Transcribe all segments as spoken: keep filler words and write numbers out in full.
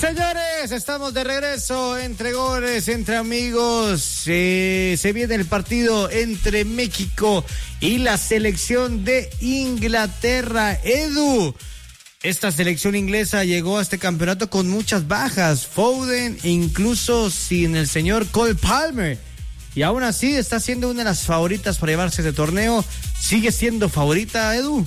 Señores, estamos de regreso entre goles, entre amigos. Eh, se viene el partido entre México y la selección de Inglaterra. Edu, esta selección inglesa llegó a este campeonato con muchas bajas. Foden, incluso sin el señor Cole Palmer. Y aún así está siendo una de las favoritas para llevarse este torneo. ¿Sigue siendo favorita, Edu?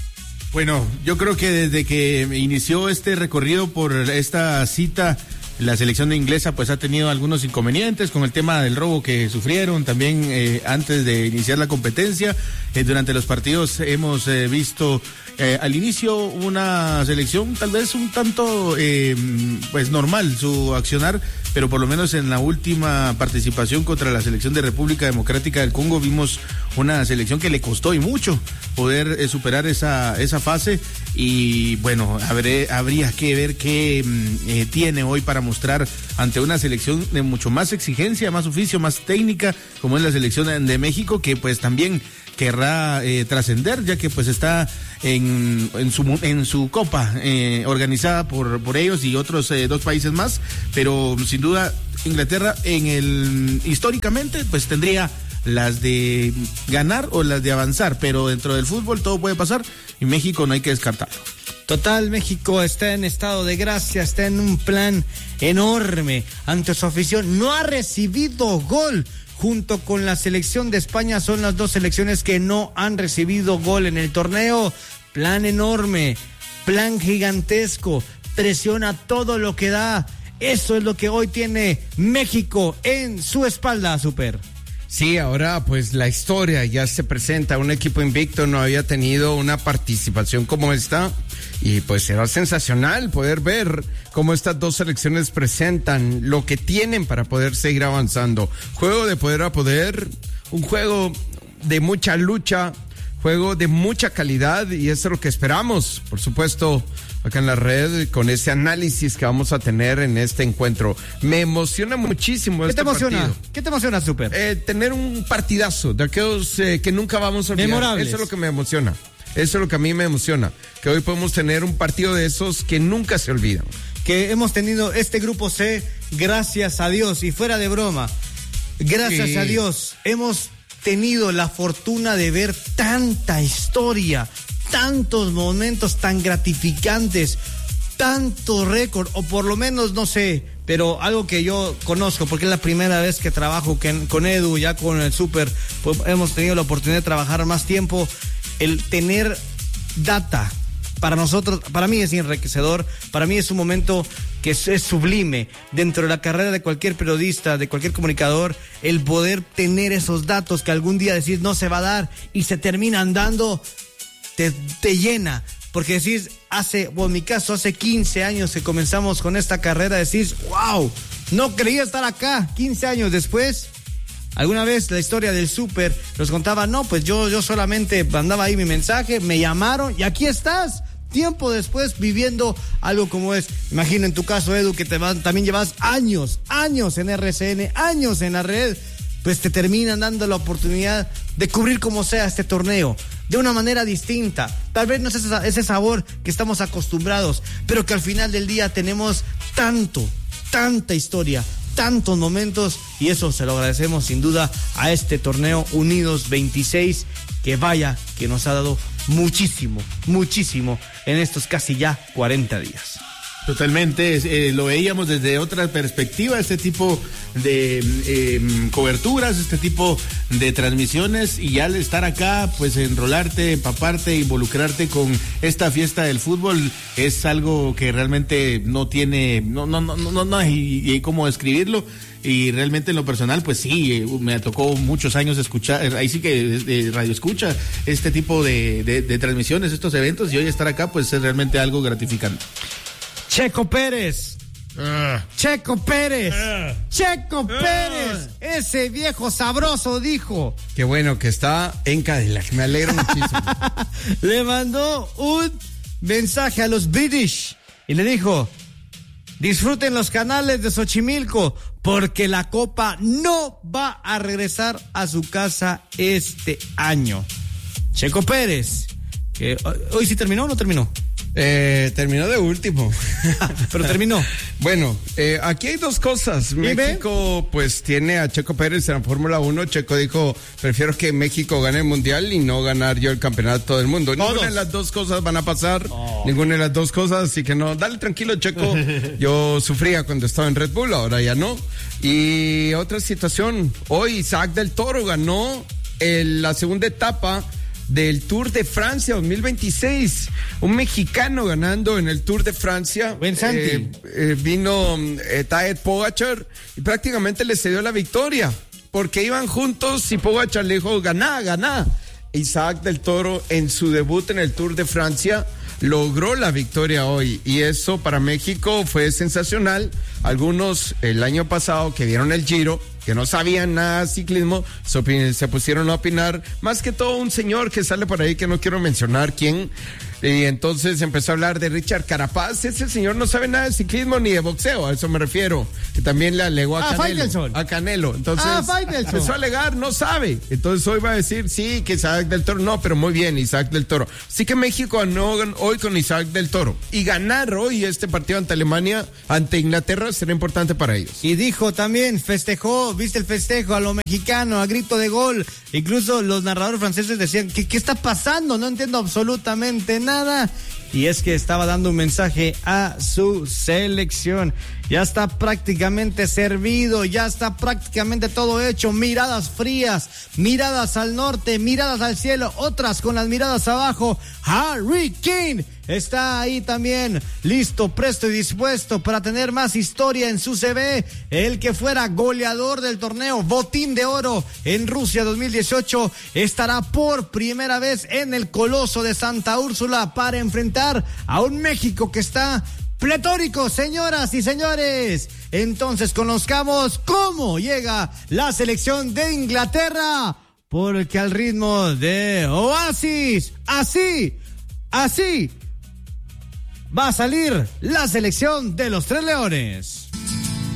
Bueno, yo creo que desde que inició este recorrido por esta cita, la selección inglesa pues ha tenido algunos inconvenientes con el tema del robo que sufrieron también eh, antes de iniciar la competencia. Eh, durante los partidos hemos eh, visto eh, al inicio una selección tal vez un tanto eh, pues normal su accionar, pero por lo menos en la última participación contra la selección de República Democrática del Congo vimos una selección que le costó y mucho poder eh, superar esa esa fase. Y bueno, habré, habría que ver qué eh, tiene hoy para mostrar ante una selección de mucho más exigencia, más oficio, más técnica, como es la selección de México, que pues también querrá eh, trascender, ya que pues está en, en su en su copa eh, organizada por por ellos y otros eh, dos países más, pero sin duda Inglaterra en el históricamente pues tendría las de ganar o las de avanzar, pero dentro del fútbol todo puede pasar y México no hay que descartarlo. Total, México está en estado de gracia, está en un plan enorme ante su afición. No ha recibido gol. Junto con la selección de España son las dos selecciones que no han recibido gol en el torneo. Plan enorme, plan gigantesco, presiona todo lo que da. Eso es lo que hoy tiene México en su espalda, Super. Sí, ahora pues la historia ya se presenta. Un equipo invicto no había tenido una participación como esta y pues será sensacional poder ver cómo estas dos selecciones presentan lo que tienen para poder seguir avanzando. Juego de poder a poder, un juego de mucha lucha, juego de mucha calidad y eso es lo que esperamos, por supuesto, acá en la red con ese análisis que vamos a tener en este encuentro. Me emociona muchísimo este partido. ¿Qué te emociona? ¿Qué te emociona, Super? Eh, tener un partidazo de aquellos eh, que nunca vamos a olvidar. Memorables. Eso es lo que me emociona. Eso es lo que a mí me emociona. Que hoy podemos tener un partido de esos que nunca se olvidan. Que hemos tenido este grupo C, gracias a Dios, y fuera de broma, gracias sí. a Dios, hemos tenido la fortuna de ver tanta historia, tantos momentos tan gratificantes, tanto récord, o por lo menos, no sé, pero algo que yo conozco, porque es la primera vez que trabajo con Edu, ya con el Super, pues hemos tenido la oportunidad de trabajar más tiempo. El tener data, para nosotros, para mí es enriquecedor, para mí es un momento que es, es sublime dentro de la carrera de cualquier periodista, de cualquier comunicador, el poder tener esos datos que algún día decís no se va a dar y se terminan dando. Te, te llena, porque decís, hace, o en mi caso, hace quince años que comenzamos con esta carrera, decís, wow, no creía estar acá, quince años después. Alguna vez la historia del Super nos contaba, no, pues yo, yo solamente mandaba ahí mi mensaje, me llamaron y aquí estás, tiempo después viviendo algo como es. Imagina en tu caso, Edu, que te van, también llevas años, años en R C N, años en la red, pues te terminan dando la oportunidad de cubrir como sea este torneo, de una manera distinta. Tal vez no es ese, ese sabor que estamos acostumbrados, pero que al final del día tenemos tanto, tanta historia, tantos momentos, y eso se lo agradecemos sin duda a este torneo Unidos veintiséis, que vaya, que nos ha dado muchísimo, muchísimo en estos casi ya cuarenta días. Totalmente, eh, lo veíamos desde otra perspectiva, este tipo de eh, coberturas, este tipo de transmisiones, y ya al estar acá, pues enrolarte, empaparte, involucrarte con esta fiesta del fútbol es algo que realmente no tiene, no, no, no, no, no hay, hay cómo describirlo. Y realmente en lo personal, pues sí, me tocó muchos años escuchar, ahí sí que de radio escucha este tipo de, de, de transmisiones, estos eventos, y hoy estar acá, pues es realmente algo gratificante. Checo Pérez, uh. Checo Pérez, uh. Checo uh. Pérez, ese viejo sabroso dijo. Qué bueno que está en Cadillac, me alegro muchísimo. Le mandó un mensaje a los British y le dijo, disfruten los canales de Xochimilco porque la Copa no va a regresar a su casa este año. Checo Pérez, que hoy sí terminó o no terminó. Eh, terminó de último. Pero terminó. Bueno, eh, aquí hay dos cosas. México, pues, tiene a Checo Pérez en la Fórmula uno. Checo dijo, prefiero que México gane el Mundial y no ganar yo el campeonato del mundo. Todos. Ninguna de las dos cosas van a pasar. Oh. Ninguna de las dos cosas, así que no. Dale tranquilo, Checo. Yo sufría cuando estaba en Red Bull, ahora ya no. Y otra situación. Hoy Isaac del Toro ganó el, la segunda etapa del Tour de Francia dos mil veintiséis, un mexicano ganando en el Tour de Francia. Buen Santi. Eh, eh, vino eh, Tadej Pogačar y prácticamente le cedió la victoria, porque iban juntos y Pogačar le dijo, ganá, ganá. Isaac del Toro en su debut en el Tour de Francia logró la victoria hoy, y eso para México fue sensacional. Algunos el año pasado que vieron el Giro, que no sabían nada de ciclismo, se pusieron a opinar, más que todo un señor que sale por ahí que no quiero mencionar quién, y entonces empezó a hablar de Richard Carapaz. Ese señor no sabe nada de ciclismo ni de boxeo, a eso me refiero, que también le alegó a ah, Canelo, a Canelo, entonces ah, empezó a alegar, no sabe, entonces hoy va a decir, sí, que Isaac del Toro, no, pero muy bien, Isaac del Toro. Así que México ganó hoy con Isaac del Toro, y ganar hoy este partido ante Alemania, ante Inglaterra, será importante para ellos. Y dijo también, festejó, viste el festejo a lo mexicano, a grito de gol. Incluso los narradores franceses decían, ¿qué, qué está pasando? No entiendo absolutamente nada. Y es que estaba dando un mensaje a su selección. Ya está prácticamente servido, ya está prácticamente todo hecho. Miradas frías, miradas al norte, miradas al cielo, otras con las miradas abajo. Harry Kane está ahí también, listo, presto y dispuesto para tener más historia en su C V. El que fuera goleador del torneo, botín de oro en Rusia dos mil dieciocho, estará por primera vez en el Coloso de Santa Úrsula para enfrentar a un México que está pletórico, señoras y señores. Entonces conozcamos cómo llega la selección de Inglaterra, porque al ritmo de Oasis, así, así va a salir la selección de los Tres Leones.